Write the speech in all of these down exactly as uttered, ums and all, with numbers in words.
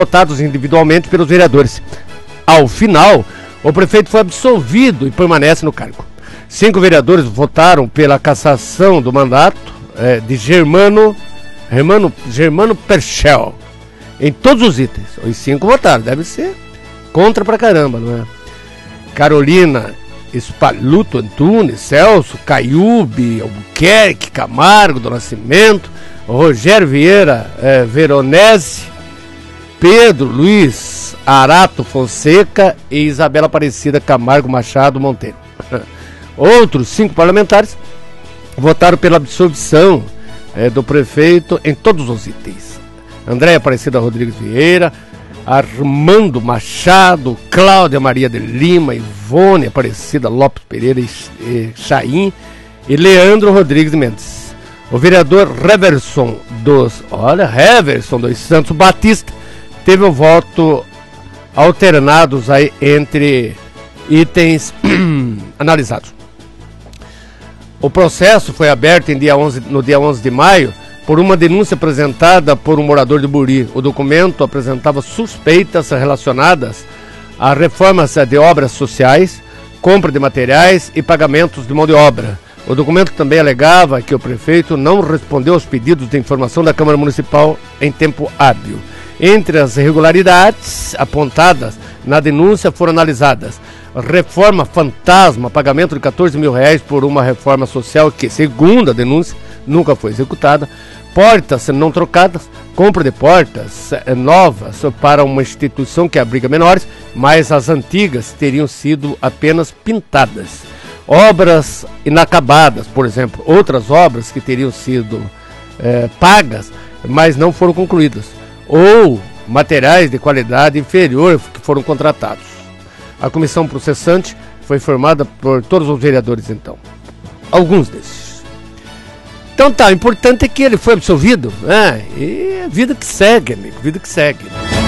votados individualmente pelos vereadores. Ao final, o prefeito foi absolvido e permanece no cargo. Cinco vereadores votaram pela cassação do mandato é, de Germano, Germano, Germano Perchel, em todos os itens. Os cinco votaram, deve ser contra pra caramba, não é? Carolina Espaluto Antunes, Celso Caiube, Albuquerque, Camargo do Nascimento, Rogério Vieira é, Veronese, Pedro Luiz Arato Fonseca e Isabela Aparecida Camargo Machado Monteiro. Outros cinco parlamentares votaram pela absolvição é, do prefeito em todos os itens. Andréia Aparecida Rodrigues Vieira, Armando Machado, Cláudia Maria de Lima, Ivone Aparecida Lopes Pereira e, e Chaim e Leandro Rodrigues Mendes. O vereador Reverson dos, olha, Reverson dos Santos Batista teve o voto alternados aí entre itens analisados. O processo foi aberto em dia onze, no dia onze de maio por uma denúncia apresentada por um morador de Buri. O documento apresentava suspeitas relacionadas a reformas de obras sociais, compra de materiais e pagamentos de mão de obra. O documento também alegava que o prefeito não respondeu aos pedidos de informação da Câmara Municipal em tempo hábil. Entre as irregularidades apontadas na denúncia foram analisadas: reforma fantasma, pagamento de catorze mil reais por uma reforma social que, segundo a denúncia, nunca foi executada; portas não trocadas, compra de portas novas para uma instituição que abriga menores, mas as antigas teriam sido apenas pintadas; obras inacabadas, por exemplo, outras obras que teriam sido é, pagas, mas não foram concluídas, ou materiais de qualidade inferior que foram contratados. A comissão processante foi formada por todos os vereadores, então. Alguns desses. Então tá, o importante é que ele foi absolvido, né? E a vida que segue, amigo, vida que segue.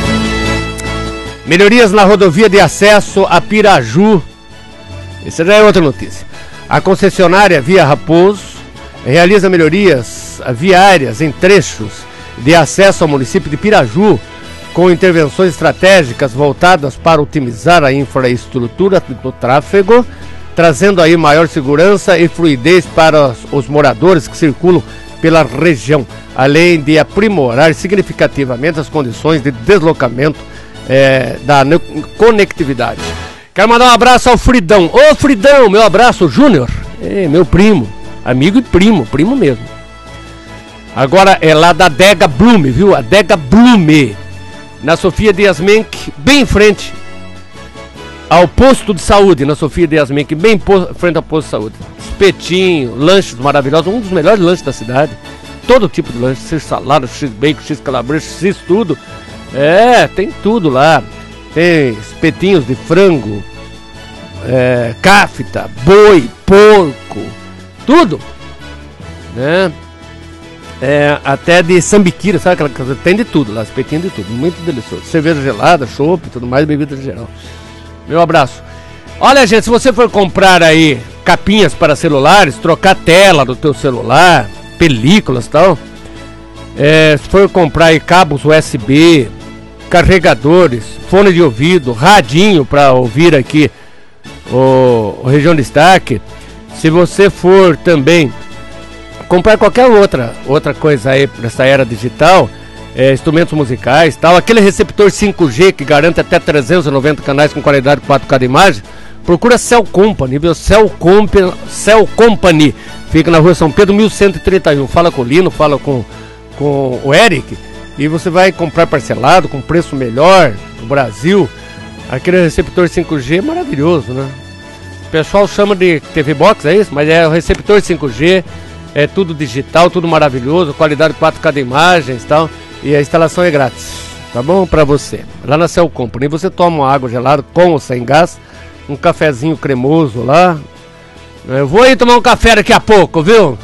Melhorias na rodovia de acesso a Piraju. Essa já é outra notícia. A concessionária Via Raposo realiza melhorias viárias em trechos de acesso ao município de Piraju, com intervenções estratégicas voltadas para otimizar a infraestrutura do tráfego, trazendo aí maior segurança e fluidez para os moradores que circulam pela região, além de aprimorar significativamente as condições de deslocamento é, da conectividade. Quero mandar um abraço ao Fridão. Ô Fridão, meu abraço, Júnior, é, meu primo, amigo e primo, primo mesmo. Agora é lá da Adega Blume, viu? Adega Blume, na Sofia Dias Menck, bem em frente ao posto de saúde, na Sofia Dias Menck, bem em frente ao posto de saúde. Espetinho, lanches maravilhosos, um dos melhores lanches da cidade. Todo tipo de lanche, x salada, x bacon, x calabresa, x tudo. É, tem tudo lá. Tem espetinhos de frango, é, cafta, boi, porco, tudo, né? É, até de sambiquira, sabe aquela coisa? Tem de tudo lá, espetinho de tudo, muito delicioso. Cerveja gelada, chopp, tudo mais, bebida em geral. Meu abraço. Olha, gente, se você for comprar aí capinhas para celulares, trocar a tela do teu celular, películas e tal, é, se for comprar aí cabos U S B, carregadores, fone de ouvido, radinho para ouvir aqui o, o Região Destaque, se você for também comprar qualquer outra, outra coisa aí nessa era digital, é, instrumentos musicais tal, aquele receptor cinco G que garante até trezentos e noventa canais com qualidade quatro K de imagem, procura Cell Company, viu? Cell Company, Cell Company, fica na rua São Pedro mil cento e trinta e um, fala com o Lino, fala com, com o Eric, e você vai comprar parcelado, com preço melhor no Brasil. Aquele receptor cinco G é maravilhoso, né? O pessoal chama de T V Box, é isso? Mas é o receptor cinco G, é tudo digital, tudo maravilhoso, qualidade quatro K de imagens e tal, e a instalação é grátis, tá bom? Pra você, lá na Cell Company, você toma uma água gelada com ou sem gás, um cafezinho cremoso lá. Eu vou aí tomar um café daqui a pouco, viu?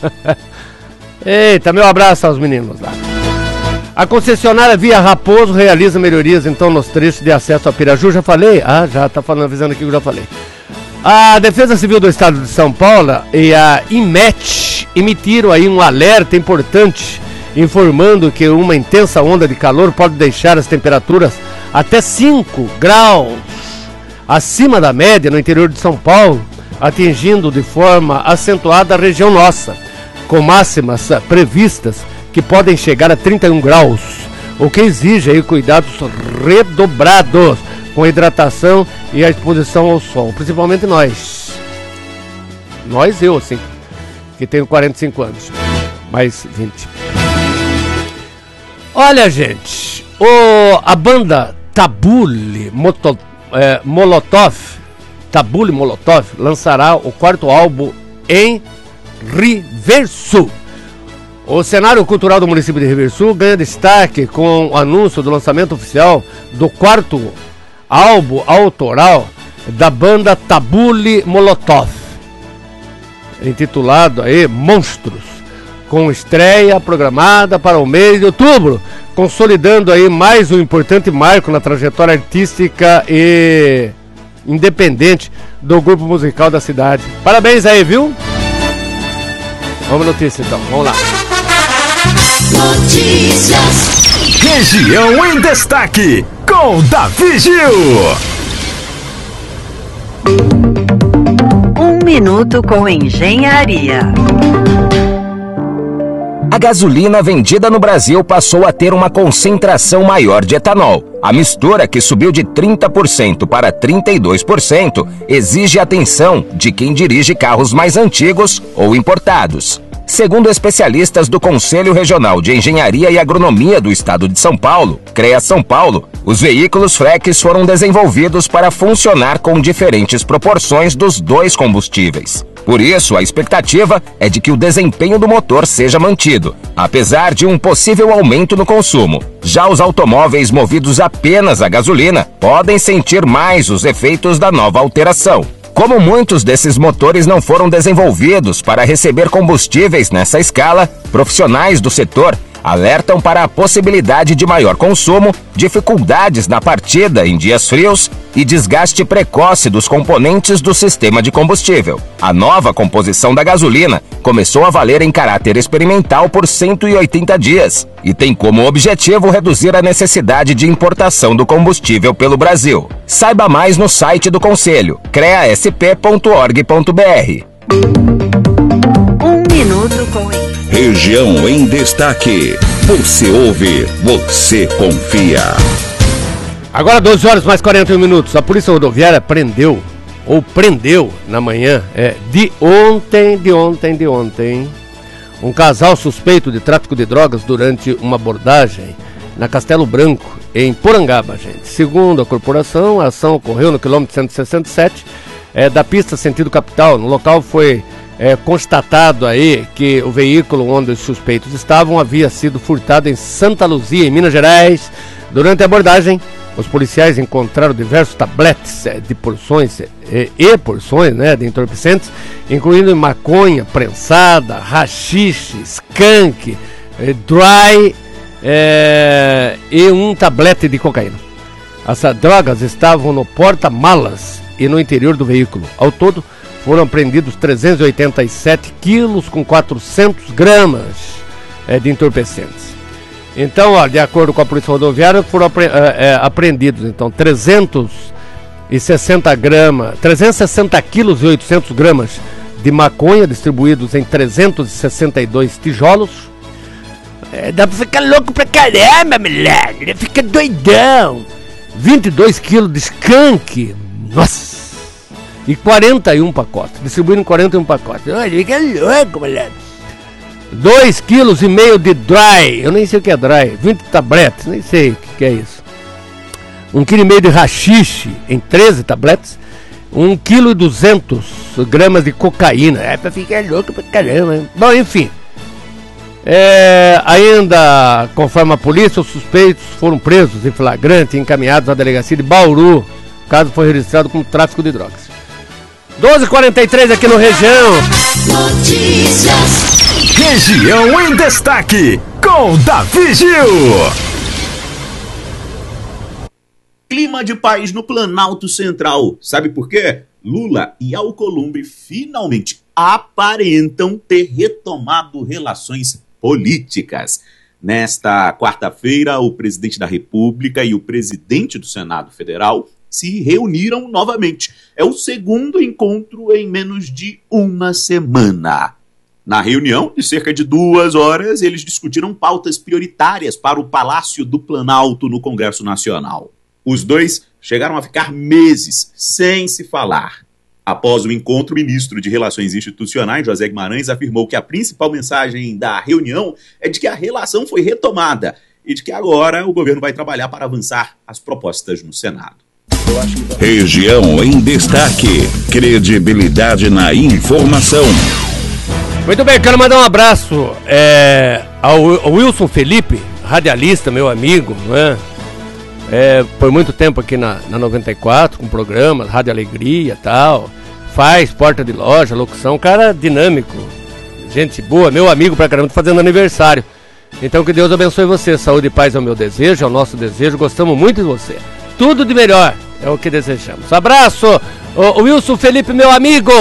Eita, meu abraço aos meninos lá. A concessionária Via Raposo realiza melhorias então nos trechos de acesso a Piraju, já falei? Ah, já tá falando, avisando aqui que eu já falei. A Defesa Civil do Estado de São Paulo e a IMET emitiram aí um alerta importante informando que uma intensa onda de calor pode deixar as temperaturas até cinco graus acima da média no interior de São Paulo, atingindo de forma acentuada a região nossa, com máximas previstas que podem chegar a trinta e um graus, o que exige aí cuidados redobrados com a hidratação e a exposição ao sol, principalmente nós. Nós, eu, assim, que tenho quarenta e cinco anos, mais vinte. Olha, gente, o, a banda Tabule Moto, é, Molotov, Tabule Molotov, lançará o quarto álbum em Riversul. O cenário cultural do município de Riversul ganha destaque com o anúncio do lançamento oficial do quarto álbum autoral da banda Tabule Molotov, intitulado aí Monstros, com estreia programada para o mês de outubro, consolidando aí mais um importante marco na trajetória artística e independente do grupo musical da cidade. Parabéns aí, viu? Vamos à notícia então, vamos lá. Notícias. Região em Destaque, com Davi Gil. Um minuto com engenharia. A gasolina vendida no Brasil passou a ter uma concentração maior de etanol. A mistura, que subiu de trinta por cento para trinta e dois por cento, exige atenção de quem dirige carros mais antigos ou importados. Segundo especialistas do Conselho Regional de Engenharia e Agronomia do Estado de São Paulo, CREA São Paulo, os veículos freques foram desenvolvidos para funcionar com diferentes proporções dos dois combustíveis. Por isso, a expectativa é de que o desempenho do motor seja mantido, apesar de um possível aumento no consumo. Já os automóveis movidos apenas a gasolina podem sentir mais os efeitos da nova alteração. Como muitos desses motores não foram desenvolvidos para receber combustíveis nessa escala, profissionais do setor alertam para a possibilidade de maior consumo, dificuldades na partida em dias frios e desgaste precoce dos componentes do sistema de combustível. A nova composição da gasolina começou a valer em caráter experimental por cento e oitenta dias e tem como objetivo reduzir a necessidade de importação do combustível pelo Brasil. Saiba mais no site do Conselho, crea s p ponto org ponto b r. Um minuto com Região em Destaque. Você ouve, você confia. Agora doze horas mais quarenta e um minutos. A Polícia Rodoviária prendeu, ou prendeu na manhã, é, de ontem, de ontem, de ontem, um casal suspeito de tráfico de drogas durante uma abordagem na Castelo Branco, em Porangaba, gente. Segundo a corporação, a ação ocorreu no quilômetro cento e sessenta e sete, é, da pista sentido capital. No local foi É, constatado aí que o veículo onde os suspeitos estavam havia sido furtado em Santa Luzia, em Minas Gerais. Durante a abordagem, os policiais encontraram diversos tabletes é, de porções é, e porções né, de entorpecentes, incluindo maconha prensada, haxixe, skunk, é, dry é, e um tablete de cocaína. As drogas estavam no porta-malas e no interior do veículo. Ao todo, foram apreendidos trezentos e oitenta e sete quilos com quatrocentas gramas é, de entorpecentes. Então, ó, de acordo com a Polícia Rodoviária, foram apre, é, apreendidos então, trezentos e sessenta gramas, trezentos e sessenta quilos e oitocentas gramas de maconha, distribuídos em trezentos e sessenta e dois tijolos. É, dá pra ficar louco pra caramba, moleque, fica doidão. vinte e dois quilos de skunk, nossa! E quarenta e um pacotes, distribuindo quarenta e um pacotes. Olha, fica louco, moleque. dois quilos e meio de dry, eu nem sei o que é dry, vinte tabletes, nem sei o que é isso. um quilo e meio de haxixe em treze tabletes, um quilo e duzentas gramas de cocaína. É pra ficar louco pra caramba, hein? Bom, enfim. É, ainda, conforme a polícia, os suspeitos foram presos em flagrante e encaminhados à delegacia de Bauru. O caso foi registrado como tráfico de drogas. doze e quarenta e três aqui no Região. Notícias. Região em Destaque, com Davi Gil. Clima de paz no Planalto Central. Sabe por quê? Lula e Alcolumbre finalmente aparentam ter retomado relações políticas. Nesta quarta-feira, o presidente da República e o presidente do Senado Federal se reuniram novamente. É o segundo encontro em menos de uma semana. Na reunião, de cerca de duas horas, eles discutiram pautas prioritárias para o Palácio do Planalto no Congresso Nacional. Os dois chegaram a ficar meses sem se falar. Após o encontro, o ministro de Relações Institucionais, José Guimarães, afirmou que a principal mensagem da reunião é de que a relação foi retomada e de que agora o governo vai trabalhar para avançar as propostas no Senado. Região em destaque. Credibilidade na informação. Muito bem, quero mandar um abraço é, ao, ao Wilson Felipe, radialista, meu amigo, não é? É, por muito tempo aqui na, na noventa e quatro, com programas, Rádio Alegria e tal. Faz porta de loja, locução, cara dinâmico, gente boa, meu amigo pra caramba, fazendo aniversário. Então que Deus abençoe você, saúde e paz é o meu desejo, é o nosso desejo, gostamos muito de você. Tudo de melhor é o que desejamos. Abraço, o, o Wilson Felipe, meu amigo!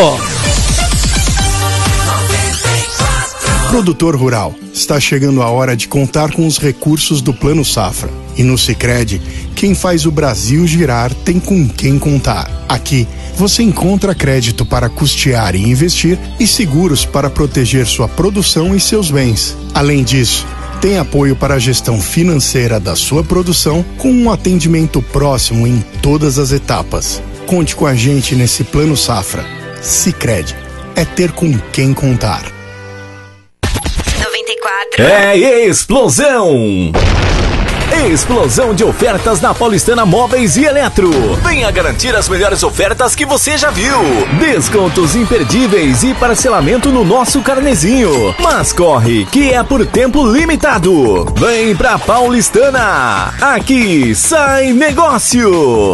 Produtor rural, está chegando a hora de contar com os recursos do Plano Safra. E no Sicredi, quem faz o Brasil girar tem com quem contar. Aqui, você encontra crédito para custear e investir e seguros para proteger sua produção e seus bens. Além disso, tem apoio para a gestão financeira da sua produção com um atendimento próximo em todas as etapas. Conte com a gente nesse Plano Safra. Sicredi, é ter com quem contar. noventa e quatro. É explosão! Explosão de ofertas na Paulistana Móveis e Eletro. Venha garantir as melhores ofertas que você já viu. Descontos imperdíveis e parcelamento no nosso carnezinho. Mas corre, que é por tempo limitado. Vem pra Paulistana. Aqui sai negócio.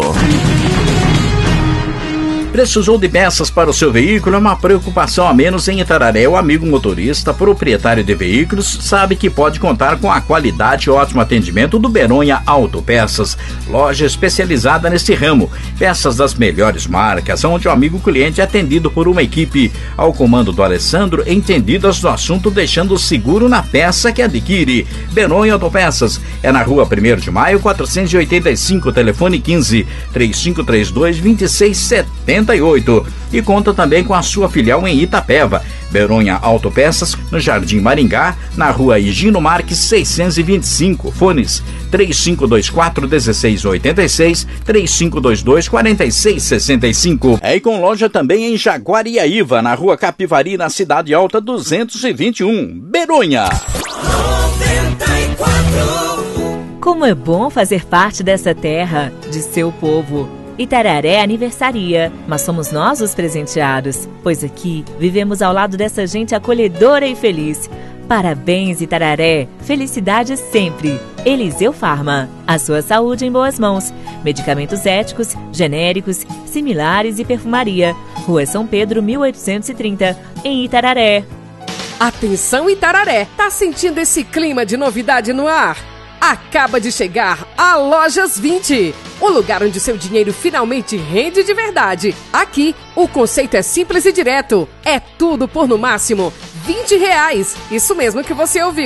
Precisou de peças para o seu veículo? É uma preocupação a menos em Itararé. O amigo motorista, proprietário de veículos, sabe que pode contar com a qualidade e ótimo atendimento do Beronha Autopeças, loja especializada nesse ramo. Peças das melhores marcas, onde o amigo cliente é atendido por uma equipe ao comando do Alessandro, entendidas do assunto, deixando seguro na peça que adquire. Beronha Autopeças é na rua primeiro de maio, quatrocentos e oitenta e cinco, telefone quinze, três cinco três dois, dois seis sete oito, e conta também com a sua filial em Itapeva. Beronha Autopeças, no Jardim Maringá, na rua Higino Marques seiscentos e vinte e cinco, fones três cinco dois quatro, um seis oito seis, três cinco dois dois, quatro seis seis cinco. É, e com loja também em Jaguariaíva, na rua Capivari, na Cidade Alta duzentos e vinte e um. Beronha noventa e quatro. Como é bom fazer parte dessa terra, de seu povo. Itararé aniversaria, mas somos nós os presenteados, pois aqui vivemos ao lado dessa gente acolhedora e feliz. Parabéns, Itararé! Felicidade sempre! Eliseu Farma, a sua saúde em boas mãos. Medicamentos éticos, genéricos, similares e perfumaria. Rua São Pedro, mil oitocentos e trinta, em Itararé. Atenção, Itararé! Tá sentindo esse clima de novidade no ar? Acaba de chegar a Lojas vinte, o lugar onde seu dinheiro finalmente rende de verdade. Aqui, o conceito é simples e direto. É tudo por no máximo vinte reais. Isso mesmo que você ouviu.